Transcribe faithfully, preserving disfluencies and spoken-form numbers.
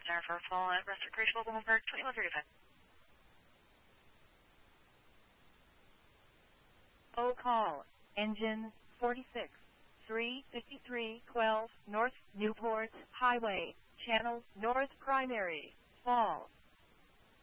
Center for Fall at Rest Recreation Mobile Home Park, twenty-one thirty-five. O call, engine forty-six, three fifty-three twelve North Newport Highway, channel North Primary, Fall.